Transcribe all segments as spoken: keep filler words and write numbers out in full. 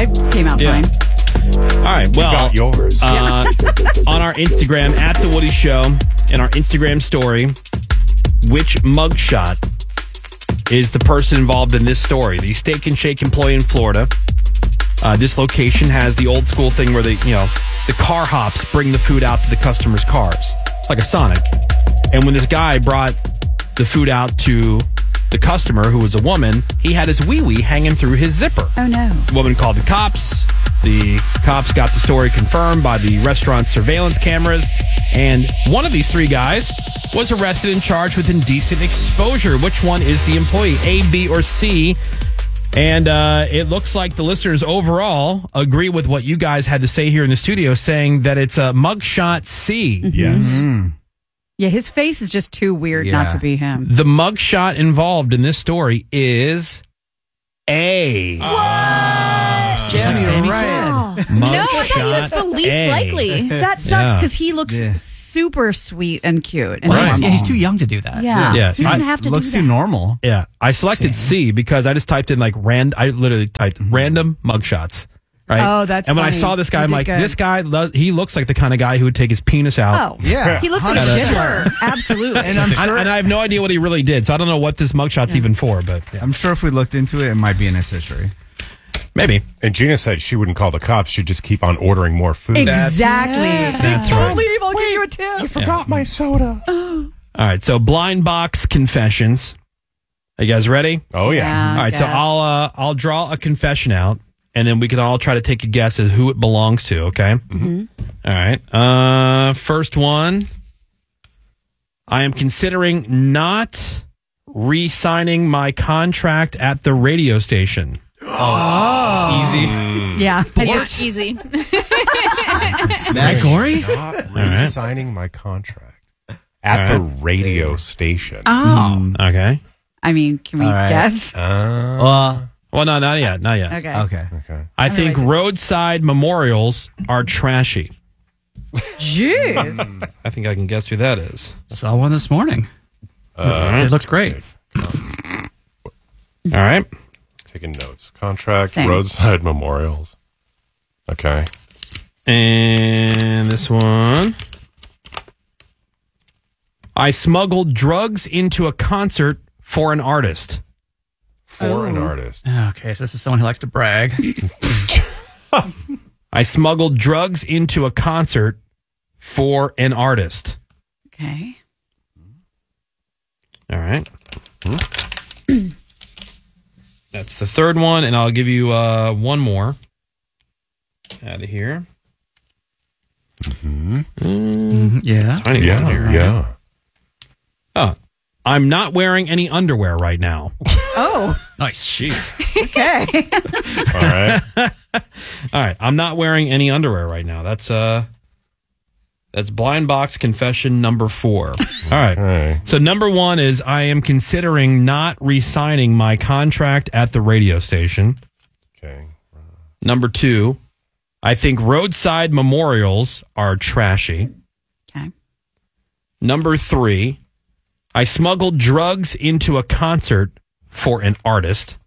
I came out Yeah. fine. All right, well, got yours. Uh, on our Instagram, at The Woody Show, in our Instagram story, which mugshot is the person involved in this story? The Steak and Shake employee in Florida. Uh, this location has the old school thing where they, you know, the car hops bring the food out to the customers' cars, like a Sonic. And when this guy brought the food out to the customer, who was a woman, he had his wee-wee hanging through his zipper. Oh, no. The woman called the cops. The cops got the story confirmed by the restaurant's surveillance cameras. And one of these three guys was arrested and charged with indecent exposure. Which one is the employee, A, B, or C? And uh, it looks like the listeners overall agree with what you guys had to say here in the studio, saying that it's a mugshot C. Mm-hmm. Yes. Mm. Yeah, his face is just too weird Yeah. not to be him. The mugshot involved in this story is A. Just like Sammy said. Mugshot No, I thought he was the least A. likely. That sucks Yeah. because he looks Yeah. super sweet and cute. And Well, he's, normal. yeah, he's too young to do that. Yeah. Yeah. He doesn't I- have to Looks do too that. normal. Yeah, I selected C because I just typed in like rand. I literally typed random mugshots. Right. Oh, that's And when I funny. saw this guy, You I'm did like, good. this guy, lo- he looks like the kind of guy who would take his penis out. Oh, Yeah. He looks like a one hundred percent. diddler. Absolutely. And I'm And, sure, and I have no idea what he really did, so I don't know what this mugshot's even for, but yeah. I'm sure if we looked into it, it might be in his history. maybe. And Gina said she wouldn't call the cops. She'd just keep on ordering more food. Exactly. That's Don't right. leave. I'll give you a tip. I forgot my soda. All right, so blind box confessions. Are you guys ready? Oh, yeah. Yeah. All right, so guess. I'll uh, I'll draw a confession out, and then we can all try to take a guess at who it belongs to. Okay. Mm-hmm. All right. Uh, first one. I am considering not re-signing my contract at the radio station. Easy. Yeah. Huge easy. Next. Corey? Not re-signing my contract at All the radio station. Oh. Okay. I mean, can we All right. guess? Uh, Well, Well, no, not yet. Not yet. Okay. okay. okay. I think like this. roadside memorials are trashy. Jeez. I think I can guess who that is. Saw one this morning. Uh, It looks great. All right. Taking notes. Contract, Same. roadside memorials. Okay. And this one. I smuggled drugs into a concert for an artist. For an Oh. artist. Okay, so this is someone who likes to brag. I smuggled drugs into a concert for an artist. Okay. All right. That's the third one, and I'll give you uh, one more out of here. Yeah. Tiny one Yeah, here. yeah. Oh, I'm not wearing any underwear right now. Oh, Nice. Jeez. okay. All right. All right, I'm not wearing any underwear right now. That's uh, that's blind box confession number four. All right. All right. So number one is I am considering not re-signing my contract at the radio station. Okay. Number two, I think roadside memorials are trashy. Okay. Number three, I smuggled drugs into a concert for an artist.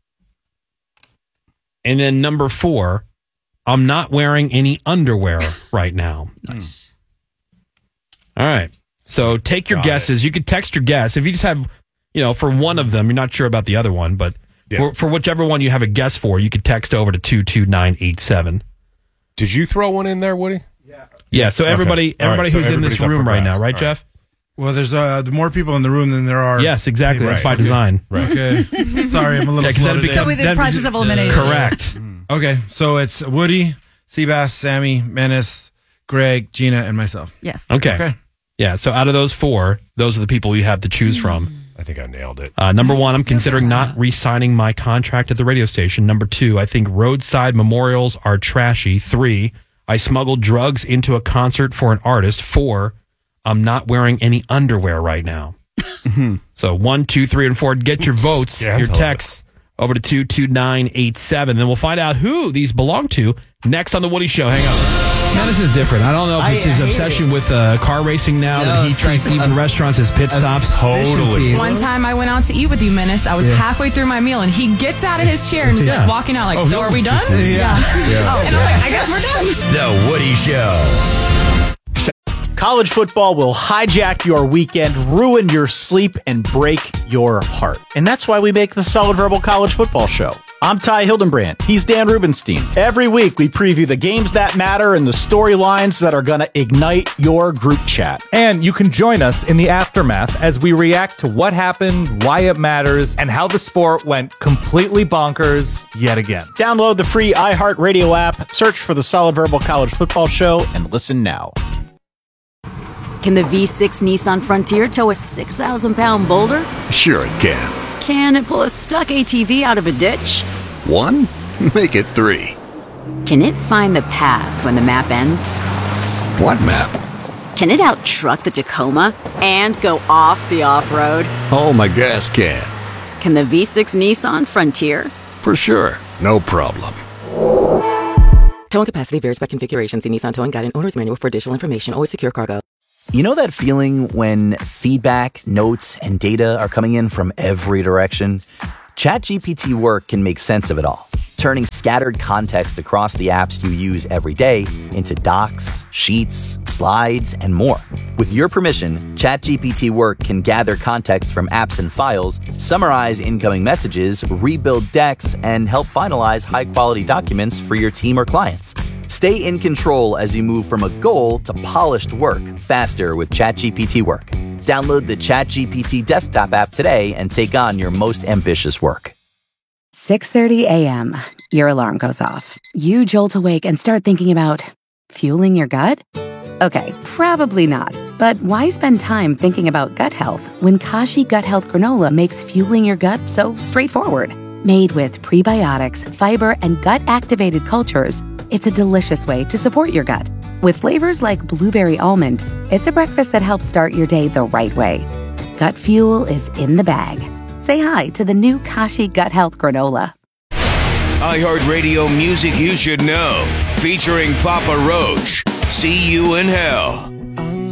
And then number four, I'm not wearing any underwear right now. Nice. All right. So take your Got guesses. You could text your guess. If you just have, you know, for one of them, you're not sure about the other one, but Yeah. for, for whichever one you have a guess for, you could text over to two two nine eight seven. Did you throw one in there, Woody? Yeah, so everybody Okay. All right, everybody so who's in this everybody's up room for right grabs. now, right, All right. Jeff? Well, there's uh, the more people in the room than there are. Yes, exactly. That's Right. by design. Right. Okay. Sorry, I'm a little Yeah, 'cause slow then it today. So with the then- process of eliminating. Correct. Okay, so it's Woody, Seabass, Sammy, Menace, Greg, Gina, and myself. Yes. Okay. Okay. Yeah, so out of those four, those are the people you have to choose from. I think I nailed it. Uh, number one, I'm considering not re-signing my contract at the radio station. Number two, I think roadside memorials are trashy. Three, I smuggled drugs into a concert for an artist. Four, I'm not wearing any underwear right now. So one, two, three, and four. Get your votes, Yeah, your totally. texts over to two two nine eight seven. Then we'll find out who these belong to next on The Woody Show. Hang on. Menace is different. I don't know if it's I his hate obsession with uh, car racing now No, that he it's treats like even a- restaurants as pit stops. Totally. One time I went out to eat with you, Menace. I was halfway through my meal, and he gets out of his chair and is Yeah. like walking out like, Oh, so no, are we done? just- Yeah. Yeah. And I'm like, I guess we're done. The Woody Show. College football will hijack your weekend, ruin your sleep, and break your heart. And that's why we make the Solid Verbal College Football Show. I'm Ty Hildenbrand. He's Dan Rubenstein. Every week, we preview the games that matter and the storylines that are going to ignite your group chat. And you can join us in the aftermath as we react to what happened, why it matters, and how the sport went completely bonkers yet again. Download the free iHeartRadio app, search for the Solid Verbal College Football Show, and listen now. Can the V six Nissan Frontier tow a six thousand pound boulder? Sure it can. Can it pull a stuck A T V out of a ditch? One? Make it three. Can it find the path when the map ends? What map? Can it out-truck the Tacoma and go off the off-road? Oh, my gas can. Can the V six Nissan Frontier? For sure. No problem. Towing capacity varies by configuration. See Nissan Towing Guide and Owner's Manual for additional information. Always secure cargo. You know that feeling when feedback, notes, and data are coming in from every direction? ChatGPT Work can make sense of it all, turning scattered context across the apps you use every day into docs, sheets, slides, and more. With your permission, ChatGPT Work can gather context from apps and files, summarize incoming messages, rebuild decks, and help finalize high-quality documents for your team or clients. Stay in control as you move from a goal to polished work faster with ChatGPT Work. Download the ChatGPT desktop app today and take on your most ambitious work. six thirty a.m. Your alarm goes off. You jolt awake and start thinking about fueling your gut? Okay, probably not. But why spend time thinking about gut health when Kashi Gut Health Granola makes fueling your gut so straightforward? Made with prebiotics, fiber, and gut-activated cultures, it's a delicious way to support your gut. With flavors like blueberry almond, it's a breakfast that helps start your day the right way. Gut fuel is in the bag. Say hi to the new Kashi Gut Health Granola. iHeartRadio music you should know, featuring Papa Roach. See You in Hell.